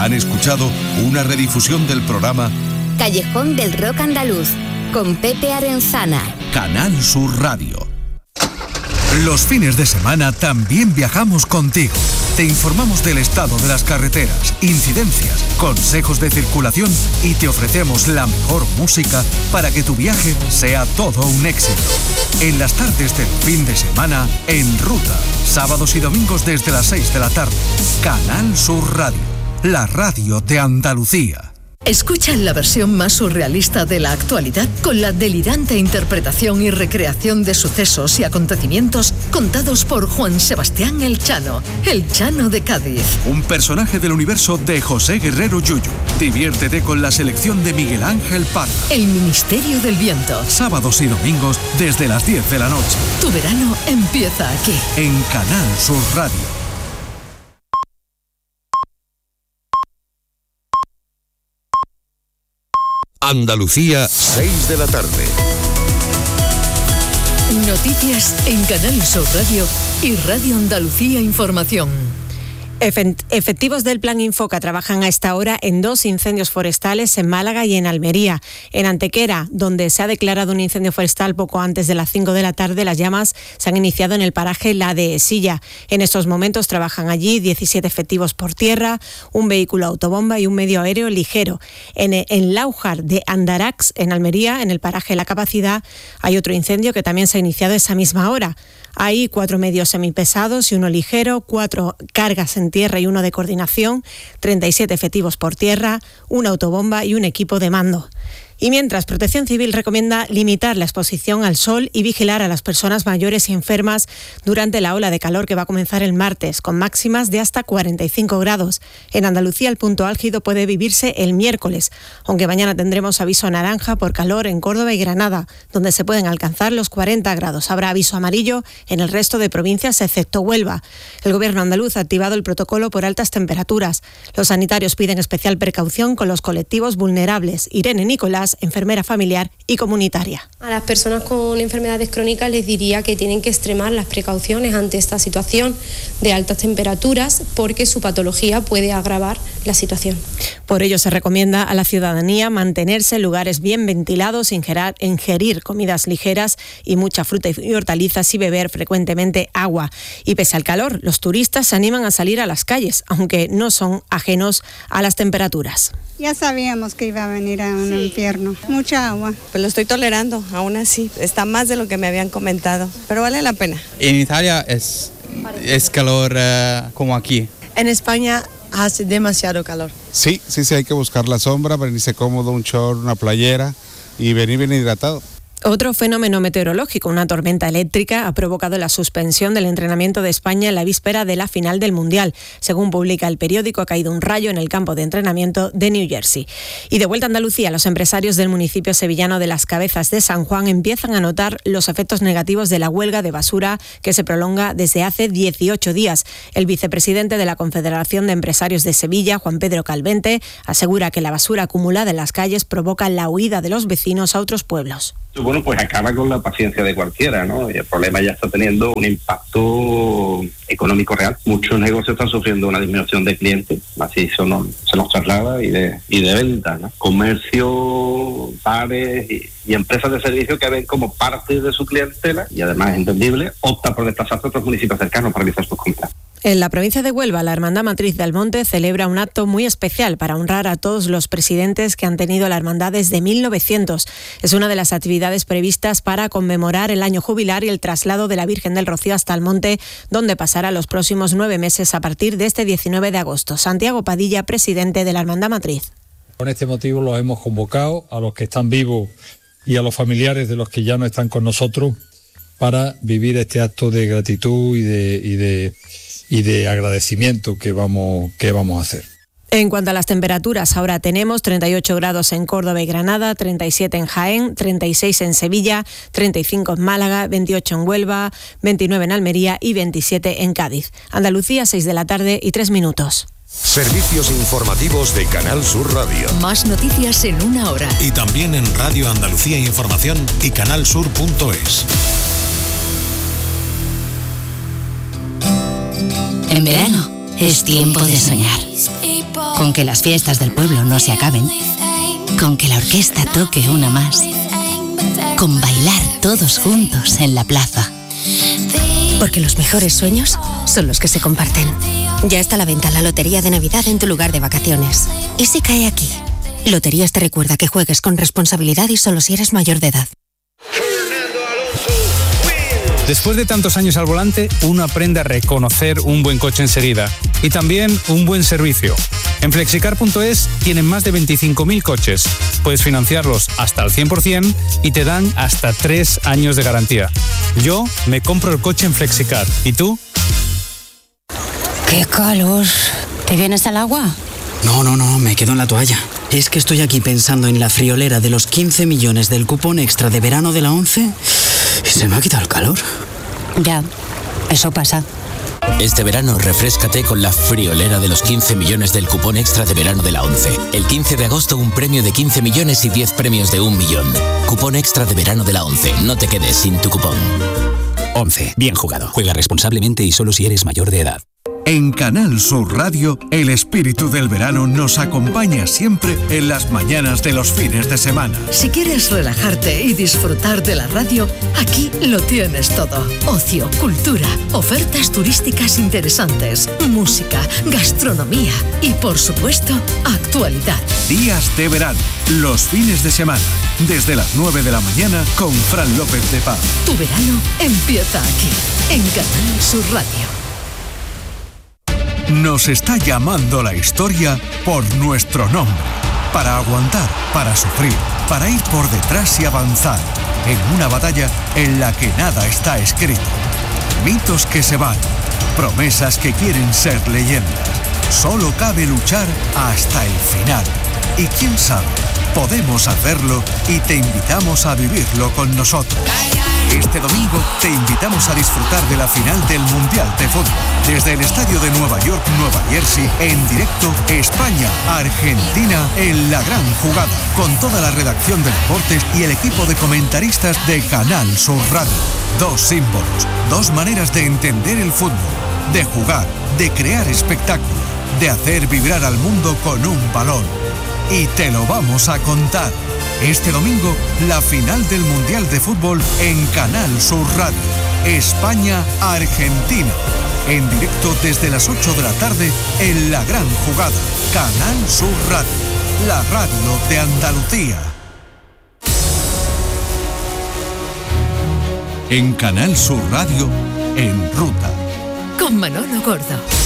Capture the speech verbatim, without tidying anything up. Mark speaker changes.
Speaker 1: Han escuchado una redifusión del programa
Speaker 2: Callejón del Rock Andaluz, con Pepe Arenzana.
Speaker 1: Canal Sur Radio. Los fines de semana también viajamos contigo. Te informamos del estado de las carreteras, incidencias, consejos de circulación y te ofrecemos la mejor música para que tu viaje sea todo un éxito. En las tardes del fin de semana, En Ruta, sábados y domingos desde las seis de la tarde. Canal Sur Radio, la radio de Andalucía.
Speaker 3: Escucha la versión más surrealista de la actualidad con la delirante interpretación y recreación de sucesos y acontecimientos contados por Juan Sebastián El Chano, El Chano de Cádiz.
Speaker 1: Un personaje del universo de José Guerrero Yuyu. Diviértete con la selección de Miguel Ángel Parra.
Speaker 3: El Ministerio del Viento.
Speaker 1: Sábados y domingos desde las diez de la noche.
Speaker 3: Tu verano empieza aquí.
Speaker 1: En Canal Sur Radio.
Speaker 4: Andalucía, seis de la tarde.
Speaker 3: Noticias en Canal Sur Radio y Radio Andalucía Información.
Speaker 5: Efectivos del Plan Infoca trabajan a esta hora en dos incendios forestales en Málaga y en Almería. En Antequera, donde se ha declarado un incendio forestal poco antes de las cinco de la tarde, las llamas se han iniciado en el paraje La Dehesilla. En estos momentos trabajan allí diecisiete efectivos por tierra, un vehículo autobomba y un medio aéreo ligero. En, en Láujar de Andarax, en Almería, en el paraje La Capacidad, hay otro incendio que también se ha iniciado a esa misma hora. Hay cuatro medios semipesados y uno ligero, cuatro cargas en tierra y uno de coordinación, treinta y siete efectivos por tierra, una autobomba y un equipo de mando. Y mientras, Protección Civil recomienda limitar la exposición al sol y vigilar a las personas mayores y enfermas durante la ola de calor que va a comenzar el martes, con máximas de hasta cuarenta y cinco grados. En Andalucía el punto álgido puede vivirse el miércoles, aunque mañana tendremos aviso naranja por calor en Córdoba y Granada, donde se pueden alcanzar los cuarenta grados. Habrá aviso amarillo en el resto de provincias, excepto Huelva. El Gobierno andaluz ha activado el protocolo por altas temperaturas. Los sanitarios piden especial precaución con los colectivos vulnerables. Irene Nicolás, enfermera familiar y comunitaria.
Speaker 6: A las personas con enfermedades crónicas les diría que tienen que extremar las precauciones ante esta situación de altas temperaturas porque su patología puede agravar la situación.
Speaker 5: Por ello se recomienda a la ciudadanía mantenerse en lugares bien ventilados, ingerir, ingerir comidas ligeras y mucha fruta y hortalizas y beber frecuentemente agua. Y pese al calor, los turistas se animan a salir a las calles, aunque no son ajenos a las temperaturas.
Speaker 7: Ya sabíamos que iba a venir a un sí. invierno. Mucha agua.
Speaker 8: Pues lo estoy tolerando, aún así. Está más de lo que me habían comentado, pero vale la pena.
Speaker 9: En Italia es, es calor uh, como aquí.
Speaker 8: En España hace demasiado calor.
Speaker 10: Sí, sí, sí, hay que buscar la sombra, venirse cómodo, un short, una playera y venir bien hidratado.
Speaker 5: Otro fenómeno meteorológico, una tormenta eléctrica, ha provocado la suspensión del entrenamiento de España en la víspera de la final del Mundial. Según publica el periódico, ha caído un rayo en el campo de entrenamiento de New Jersey. Y de vuelta a Andalucía, los empresarios del municipio sevillano de Las Cabezas de San Juan empiezan a notar los efectos negativos de la huelga de basura que se prolonga desde hace dieciocho días. El vicepresidente de la Confederación de Empresarios de Sevilla, Juan Pedro Calvente, asegura que la basura acumulada en las calles provoca la huida de los vecinos a otros pueblos.
Speaker 11: Bueno, pues acaba con la paciencia de cualquiera, ¿no? Y el problema ya está teniendo un impacto económico real. Muchos negocios están sufriendo una disminución de clientes, así se nos, se nos traslada, y de, y de ventas, ¿no? Comercio, bares y, y empresas de servicio que ven como parte de su clientela, y además es entendible, opta por desplazarse a otros municipios cercanos para realizar sus compras.
Speaker 5: En la provincia de Huelva, la Hermandad Matriz de Almonte celebra un acto muy especial para honrar a todos los presidentes que han tenido la hermandad desde mil novecientos. Es una de las actividades previstas para conmemorar el año jubilar y el traslado de la Virgen del Rocío hasta Almonte, donde pasará los próximos nueve meses a partir de este diecinueve de agosto. Santiago Padilla, presidente de la Hermandad Matriz.
Speaker 12: Con este motivo los hemos convocado a los que están vivos y a los familiares de los que ya no están con nosotros para vivir este acto de gratitud y de... Y de y de agradecimiento que vamos, que vamos a hacer.
Speaker 5: En cuanto a las temperaturas, ahora tenemos treinta y ocho grados en Córdoba y Granada, treinta y siete en Jaén, treinta y seis en Sevilla, treinta y cinco en Málaga, veintiocho en Huelva, veintinueve en Almería y veintisiete en Cádiz. Andalucía, seis de la tarde y tres minutos.
Speaker 4: Servicios informativos de Canal Sur Radio.
Speaker 3: Más noticias en una hora.
Speaker 1: Y también en Radio Andalucía Información y canal sur punto es.
Speaker 2: En verano,
Speaker 13: Es tiempo de soñar. Con que las fiestas del pueblo no se acaben. Con que la orquesta toque una más. Con bailar todos juntos en la plaza. Porque los mejores sueños son los que se comparten. Ya está a la venta la Lotería de Navidad en tu lugar de vacaciones. ¿Y si cae aquí? Loterías te recuerda que juegues con responsabilidad y solo si eres mayor de edad.
Speaker 14: Después de tantos años al volante, uno aprende a reconocer un buen coche enseguida y también un buen servicio. En flexicar punto es tienen más de veinticinco mil coches. Puedes financiarlos hasta el cien por ciento y te dan hasta tres años de garantía. Yo me compro el coche en Flexicar. ¿Y tú?
Speaker 13: ¡Qué calor! ¿Te vienes al agua?
Speaker 15: No, no, no, me quedo en la toalla. Es que estoy aquí pensando en la friolera de los quince millones del cupón extra de verano de la ONCE y se me ha quitado el calor.
Speaker 13: Ya, eso pasa.
Speaker 16: Este verano refréscate con la friolera de los quince millones del cupón extra de verano de la ONCE. El quince de agosto un premio de quince millones y diez premios de un millón. Cupón extra de verano de la ONCE. No te quedes sin tu cupón.
Speaker 17: ONCE. Bien jugado. Juega responsablemente y solo si eres mayor de edad.
Speaker 1: En Canal Sur Radio, el espíritu del verano nos acompaña siempre en las mañanas de los fines de semana.
Speaker 3: Si quieres relajarte y disfrutar de la radio, aquí lo tienes todo. Ocio, cultura, ofertas turísticas interesantes, música, gastronomía y, por supuesto, actualidad.
Speaker 1: Días de verano, los fines de semana, desde las nueve de la mañana con Fran López de Paz.
Speaker 3: Tu verano empieza aquí, en Canal Sur Radio.
Speaker 1: Nos está llamando la historia por nuestro nombre. Para aguantar, para sufrir, para ir por detrás y avanzar. En una batalla en la que nada está escrito. Mitos que se van, promesas que quieren ser leyendas. Solo cabe luchar hasta el final. Y quién sabe, podemos hacerlo y te invitamos a vivirlo con nosotros. Este domingo te invitamos a disfrutar de la final del Mundial de Fútbol. Desde el estadio de Nueva York, Nueva Jersey, en directo, España-Argentina en la gran jugada. Con toda la redacción de deportes y el equipo de comentaristas de Canal Sur Radio. Dos símbolos, dos maneras de entender el fútbol, de jugar, de crear espectáculo, de hacer vibrar al mundo con un balón. Y te lo vamos a contar. Este domingo, la final del Mundial de Fútbol en Canal Sur Radio. España-Argentina. En directo desde las ocho de la tarde en la gran jugada. Canal Sur Radio. La radio de Andalucía. En Canal Sur Radio, En Ruta.
Speaker 3: Con Manolo Gordo.